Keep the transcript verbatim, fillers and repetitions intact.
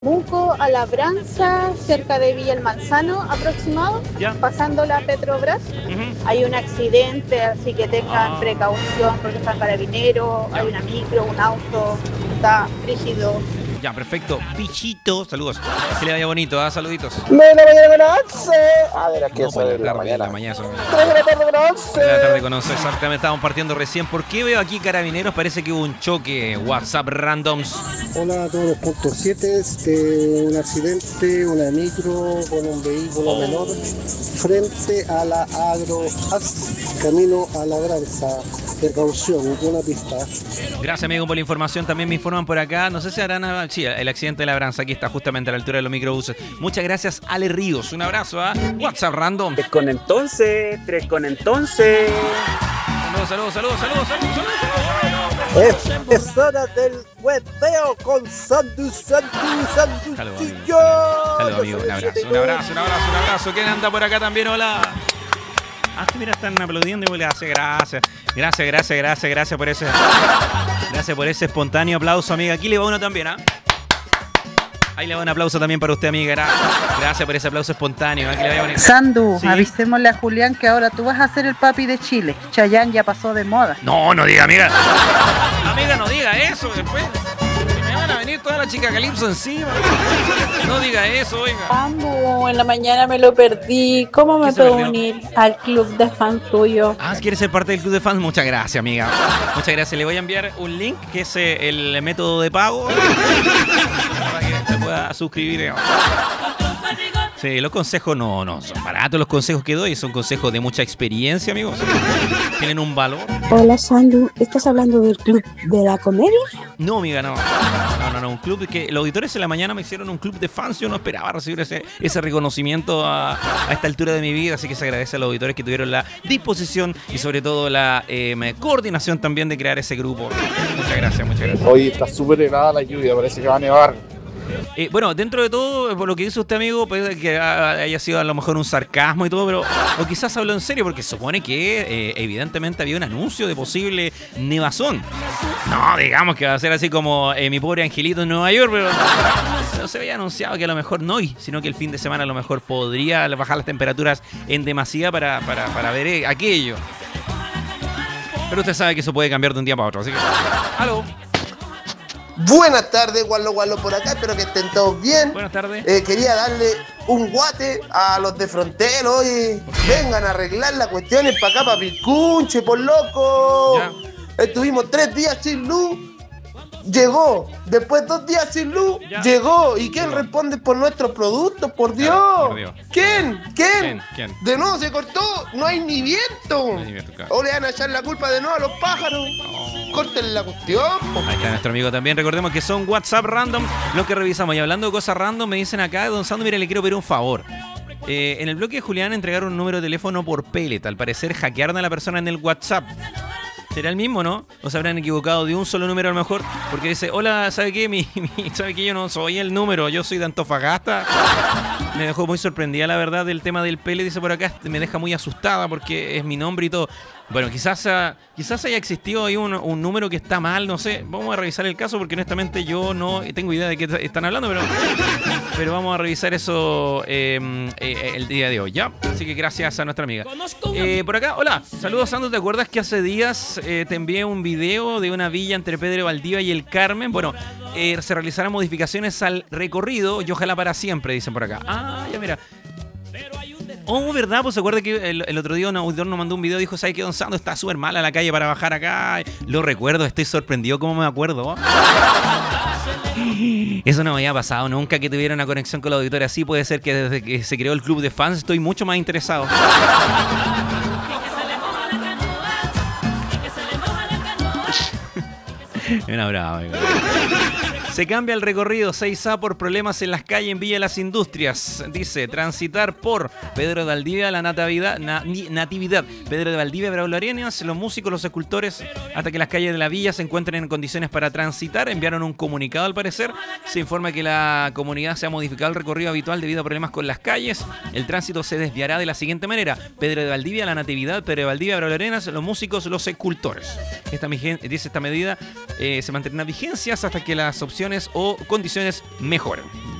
Temuco a Labranza, cerca de Villa El Manzano, aproximado, ¿Ya? pasando la Petrobras. Uh-huh. Hay un accidente, así que tengan Ah. precaución porque están carabineros, hay una micro, un auto, está rígido. Ya, perfecto. Pichito, saludos. Que le vaya bonito, ¿ah? Saluditos. De la mañana con once. A ver, aquí No, eso pues de la la tarde, mañana. la mañana son- tres de la tarde con once. de la tarde con once, exactamente, estábamos partiendo recién. ¿Por qué veo aquí carabineros? Parece que hubo un choque. WhatsApp randoms. Hola a todos los puntos siete, este, un accidente, una micro con un vehículo menor frente a la Agro As, camino a la Granza. Precaución, una pista. Gracias, amigo, por la información. También me informan por acá. No sé si harán. Sí, el accidente de la Branza aquí está justamente a la altura de los microbuses. Muchas gracias, Ale Ríos. Un abrazo a WhatsApp Random. Tres con entonces, tres con entonces. Saludos, saludos, saludos, saludos, saludos, saludos. Es hora del hueveo con Sandu, Sandu, Sandu. Saludos, amigo. Saludos, amigo. Un abrazo, un abrazo, un abrazo, un abrazo. ¿Quién anda por acá también? Hola. Ah, mira, están aplaudiendo y gracias, gracias. Gracias, gracias, gracias, gracias por ese. Gracias por ese espontáneo aplauso, amiga. Aquí le va uno también, ¿ah? Ahí le va un aplauso también para usted, amiga. Gracias por ese aplauso espontáneo. Aquí le vaya bonito. Sandu, Sí. avisémosle a Julián que ahora tú vas a ser el papi de Chile. Chayanne ya pasó de moda. No, no diga, amiga. Amiga, no diga eso. Después me van a venir toda la chica Calypso encima. No diga eso, oiga. Sandu, en la mañana me lo perdí. ¿Cómo ¿Qué me se puedo perdió? unir al club de fans tuyo? Ah, ¿quiere ser parte del club de fans? Muchas gracias, amiga. Muchas gracias. Le voy a enviar un link que es eh, el método de pago para que se pueda suscribir. eh. Sí, los consejos no, no son baratos los consejos que doy, son consejos de mucha experiencia, amigos. Tienen un valor. Hola Sandu, ¿estás hablando del club de la comedia? No, amiga, no. No, no, no. Un club que los auditores en la mañana me hicieron un club de fans. Yo no esperaba recibir ese, ese reconocimiento a, a esta altura de mi vida. Así que se agradece a los auditores que tuvieron la disposición y sobre todo la eh, coordinación también de crear ese grupo. Muchas gracias, muchas gracias. Hoy está súper helada la lluvia, parece que va a nevar. Eh, bueno, dentro de todo, por lo que dice usted, amigo, puede que haya sido a lo mejor un sarcasmo y todo, pero o quizás habló en serio, porque se supone que eh, evidentemente había un anuncio de posible nevazón. No, digamos que va a ser así como eh, mi pobre angelito en Nueva York, pero no se había anunciado que a lo mejor no hoy, sino que el fin de semana a lo mejor podría bajar las temperaturas en demasía para, para, para ver eh, aquello. Pero usted sabe que eso puede cambiar de un día para otro, así que... ¡Aló! Buenas tardes, Gualo Gualo por acá, espero que estén todos bien. Buenas tardes. Eh, quería darle un guate a los de Frontera, oye, vengan a arreglar las cuestiones para acá, para Pilcunche, por loco. Ya. Estuvimos tres días sin luz, llegó. Después dos días sin luz, Ya. llegó. ¿Y quién Llegó. responde por nuestros productos? Por Dios. por Dios. ¿Quién? ¿Quién? ¿Quién? ¿Quién? De nuevo se cortó, no hay ni viento. No hay ni viento, claro. O le van a echar la culpa de nuevo a los pájaros. Córtenle la cuestión, po. Ahí está nuestro amigo también. Recordemos que son WhatsApp random lo que revisamos. Y hablando de cosas random, me dicen acá, don Sandro, mire, le quiero pedir un favor. Eh, en el bloque de Julián entregaron un número de teléfono por pellet. Al parecer hackearon a la persona en el WhatsApp. ¿Será el mismo, no? ¿O se habrán equivocado de un solo número a lo mejor? Porque dice, hola, ¿sabe qué? Mi, mi- ¿Sabe qué? Yo no soy el número, yo soy de Antofagasta. Me dejó muy sorprendida, la verdad, del tema del pellet, dice por acá. Me deja muy asustada porque es mi nombre y todo. Bueno, quizás, ah, quizás haya existido ahí un, un número que está mal, no sé. Vamos a revisar el caso porque honestamente yo no tengo idea de qué t- están hablando, pero, pero vamos a revisar eso eh, eh, el día de hoy, ¿ya? Así que gracias a nuestra amiga. Eh, por acá, hola, saludos Sandro, ¿te acuerdas que hace días eh, te envié un video de una villa entre Pedro Valdivia y el Carmen? Bueno, eh, se realizarán modificaciones al recorrido y ojalá para siempre, dicen por acá. Ah, ya mira. Oh, ¿verdad? Pues se acuerda que el, el otro día un auditor nos mandó un video y dijo, ¿sabes qué, don Sandro? Está súper mala la calle para bajar acá. Lo recuerdo, estoy sorprendido cómo me acuerdo. Eso no me había pasado nunca, que tuviera una conexión con la auditoría así. Puede ser que desde que se creó el club de fans estoy mucho más interesado. Una brava, amigo. Se cambia el recorrido seis A por problemas en las calles en Villa de las Industrias. Dice, transitar por Pedro de Valdivia, la natividad, na, natividad. Pedro de Valdivia, Braulio Arenas, los músicos, los escultores, hasta que las calles de la villa se encuentren en condiciones para transitar. Enviaron un comunicado al parecer. Se informa que la comunidad se ha modificado el recorrido habitual debido a problemas con las calles. El tránsito se desviará de la siguiente manera. Pedro de Valdivia, la natividad, Pedro de Valdivia, Braulio Arenas, los músicos, los escultores. Esta, dice esta medida eh, se mantendrá vigencias hasta que las opciones condiciones o condiciones mejor.